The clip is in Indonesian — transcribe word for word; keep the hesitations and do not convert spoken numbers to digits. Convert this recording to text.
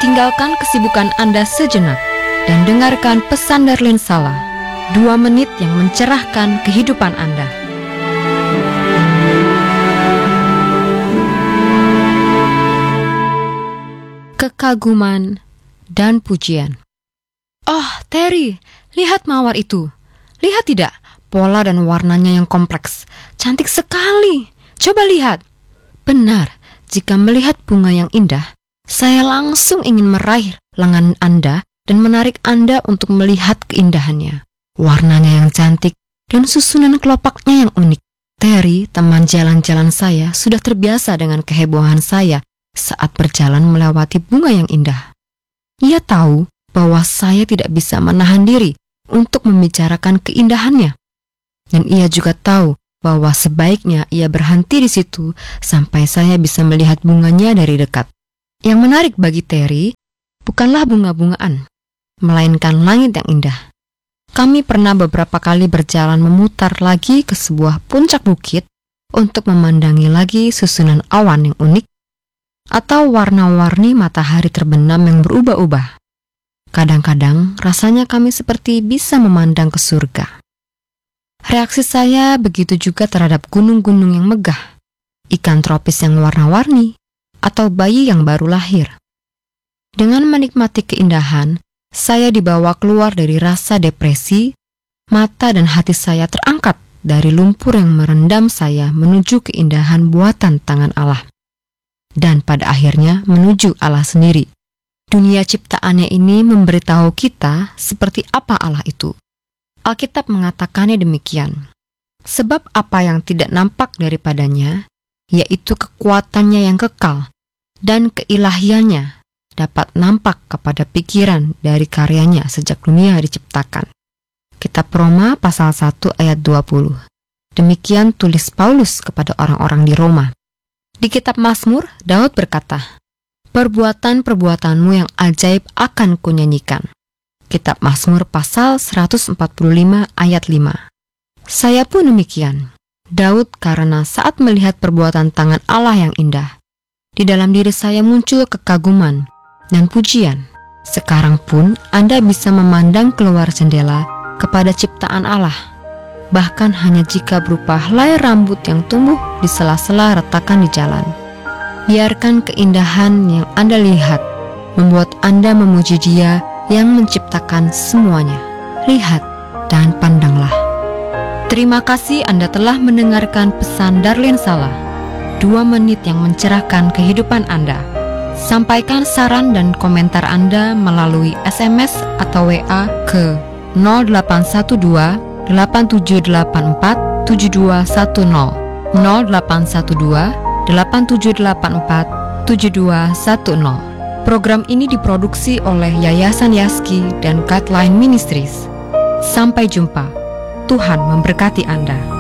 tinggalkan kesibukan Anda sejenak dan dengarkan pesan Darlene Sala, dua menit yang mencerahkan kehidupan Anda. Kekaguman dan pujian. Oh, Terry, lihat mawar itu. Lihat tidak, pola dan warnanya yang kompleks. Cantik sekali. Coba lihat. Benar, jika melihat bunga yang indah, saya langsung ingin meraih lengan Anda dan menarik Anda untuk melihat keindahannya. Warnanya yang cantik dan susunan kelopaknya yang unik. Terry, teman jalan-jalan saya, sudah terbiasa dengan kehebohan saya saat berjalan melewati bunga yang indah. Ia tahu bahwa saya tidak bisa menahan diri untuk membicarakan keindahannya. Dan ia juga tahu bahwa sebaiknya ia berhenti di situ sampai saya bisa melihat bunganya dari dekat. Yang menarik bagi Terry bukanlah bunga-bungaan, melainkan langit yang indah. Kami pernah beberapa kali berjalan memutar lagi ke sebuah puncak bukit untuk memandangi lagi susunan awan yang unik atau warna-warni matahari terbenam yang berubah-ubah. Kadang-kadang rasanya kami seperti bisa memandang ke surga. Reaksi saya begitu juga terhadap gunung-gunung yang megah, ikan tropis yang warna-warni, atau bayi yang baru lahir. Dengan menikmati keindahan, saya dibawa keluar dari rasa depresi, mata dan hati saya terangkat dari lumpur yang merendam saya menuju keindahan buatan tangan Allah. Dan pada akhirnya menuju Allah sendiri. Dunia ciptaannya ini memberitahu kita seperti apa Allah itu. Alkitab mengatakannya demikian. Sebab apa yang tidak nampak daripadanya, yaitu kekuatannya yang kekal, dan keilahiannya dapat nampak kepada pikiran dari karyanya sejak dunia diciptakan. Kitab Roma pasal satu ayat dua puluh. Demikian tulis Paulus kepada orang-orang di Roma. Di kitab Mazmur, Daud berkata, perbuatan-perbuatanmu yang ajaib akan kunyanyikan. Kitab Mazmur pasal seratus empat puluh lima ayat lima. Saya pun demikian. Daud karena saat melihat perbuatan tangan Allah yang indah, di dalam diri saya muncul kekaguman dan pujian. Sekarang pun Anda bisa memandang keluar jendela kepada ciptaan Allah, bahkan hanya jika berupa helai rambut yang tumbuh di sela-sela retakan di jalan. Biarkan keindahan yang Anda lihat membuat Anda memuji Dia yang menciptakan semuanya. Lihat dan pandanglah. Terima kasih Anda telah mendengarkan pesan Darlene Sala, dua menit yang mencerahkan kehidupan Anda. Sampaikan saran dan komentar Anda melalui S M S atau W A ke nol delapan satu dua delapan tujuh delapan empat tujuh dua satu nol nol delapan satu dua delapan tujuh delapan empat tujuh dua satu nol. Program ini diproduksi oleh Yayasan Yaski dan Guideline Ministries. Sampai jumpa. Tuhan memberkati Anda.